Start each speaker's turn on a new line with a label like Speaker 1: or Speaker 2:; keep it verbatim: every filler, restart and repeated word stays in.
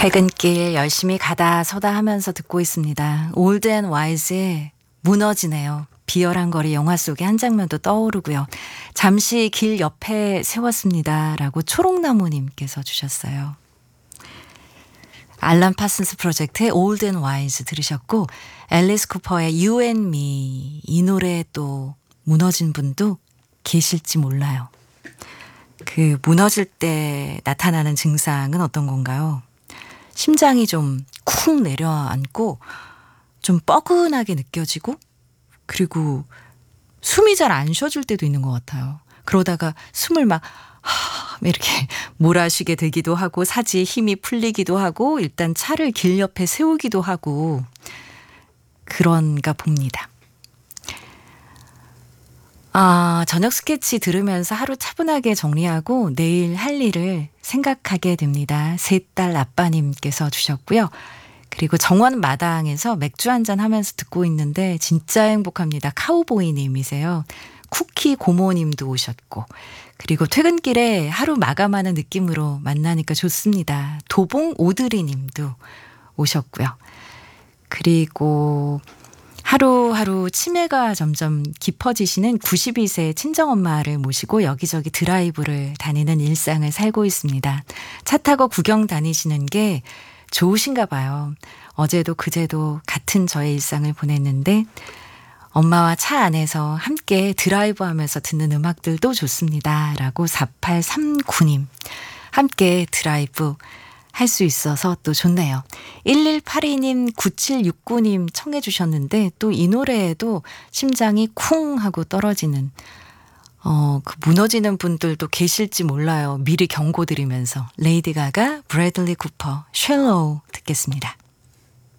Speaker 1: 퇴근길 열심히 가다 서다 하면서 듣고 있습니다. 올드 앤 와이즈의 무너지네요. 비열한 거리 영화 속의 한 장면도 떠오르고요. 잠시 길 옆에 세웠습니다. 라고 초록나무님께서 주셨어요. 알란 파슨스 프로젝트의 올드 앤 와이즈 들으셨고, 앨리스 쿠퍼의 You and Me, 이 노래에 또 무너진 분도 계실지 몰라요. 그 무너질 때 나타나는 증상은 어떤 건가요? 심장이 좀 쿵 내려앉고 좀 뻐근하게 느껴지고, 그리고 숨이 잘 안 쉬어질 때도 있는 것 같아요. 그러다가 숨을 막 하, 이렇게 몰아쉬게 되기도 하고, 사지에 힘이 풀리기도 하고, 일단 차를 길 옆에 세우기도 하고 그런가 봅니다. 아, 저녁 스케치 들으면서 하루 차분하게 정리하고 내일 할 일을 생각하게 됩니다. 셋 딸 아빠님께서 주셨고요. 그리고 정원 마당에서 맥주 한잔 하면서 듣고 있는데 진짜 행복합니다. 카우보이님이세요. 쿠키 고모님도 오셨고, 그리고 퇴근길에 하루 마감하는 느낌으로 만나니까 좋습니다. 도봉 오드리님도 오셨고요. 그리고 하루하루 치매가 점점 깊어지시는 구십이 세 친정엄마를 모시고 여기저기 드라이브를 다니는 일상을 살고 있습니다. 차 타고 구경 다니시는 게 좋으신가 봐요. 어제도 그제도 같은 저의 일상을 보냈는데 엄마와 차 안에서 함께 드라이브하면서 듣는 음악들도 좋습니다. 라고 사팔삼구님 함께 드라이브 할 수 있어서 또 좋네요. 일일팔이님 구칠육구님 청해 주셨는데 또 이 노래에도 심장이 쿵 하고 떨어지는 어, 그 무너지는 분들도 계실지 몰라요. 미리 경고드리면서 레이디 가가, 브래들리 쿠퍼, 쉘로우 듣겠습니다.